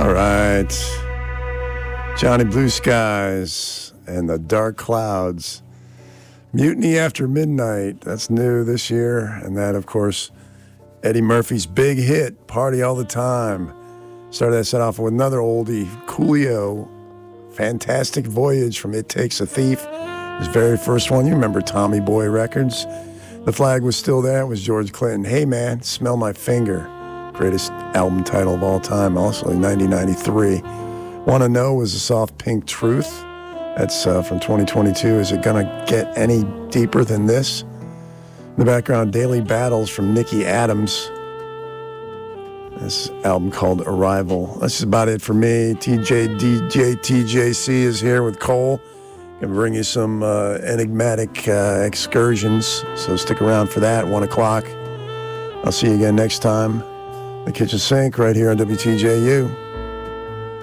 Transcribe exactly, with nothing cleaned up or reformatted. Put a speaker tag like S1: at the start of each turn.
S1: All right. Johnny Blue Skies and the Dark Clouds. Mutiny After Midnight. That's new this year. And that, of course, Eddie Murphy's big hit, Party All the Time. Started that set off with another oldie, Coolio, Fantastic Voyage from It Takes a Thief. His very first one. You remember Tommy Boy Records. The flag was still there. It was George Clinton. Hey, man, Smell My Finger. Greatest album title of all time, also in nineteen ninety-three. Wanna Know was A Soft Pink Truth. That's uh, from twenty twenty-two. Is it going to get any deeper than this? In the background, Daily Battles from Nicky Adams. This album called Arrival. That's about it for me. T J D J T J C is here with Cole. Going to bring you some uh, enigmatic uh, excursions, so stick around for that, one o'clock. I'll see you again next time. The Kitchen Sink right here on W T J U.